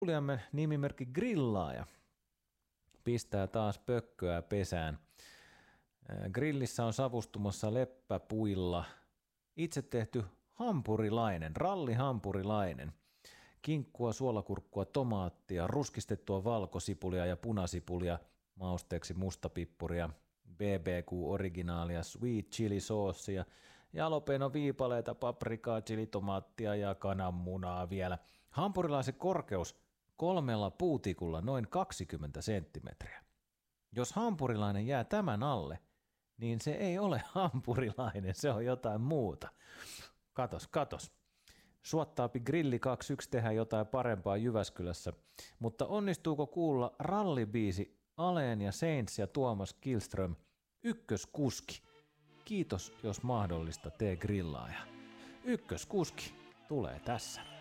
Kuulijamme nimimerkki Grillaaja pistää taas pökköä pesään. Grillissä on savustumassa leppäpuilla itse tehty hampurilainen, rallihampurilainen. Kinkkua, suolakurkkua, tomaattia, ruskistettua valkosipulia ja punasipulia, mausteeksi mustapippuria, BBQ-originaalia, sweet chili soossia, jalapeno viipaleita, paprikaa, chilitomaattia ja kananmunaa vielä. Hampurilaisen korkeus 3 puutikulla noin 20 senttimetriä. Jos hampurilainen jää tämän alle, niin se ei ole hampurilainen, se on jotain muuta. Katos. Suottaapi Grilli 21 tehdä jotain parempaa Jyväskylässä, mutta onnistuuko kuulla rallibiisi Aleen ja Saints ja Tuomas Killström ykköskuski? Kiitos, jos mahdollista, tee grillaaja. Ykköskuski tulee tässä.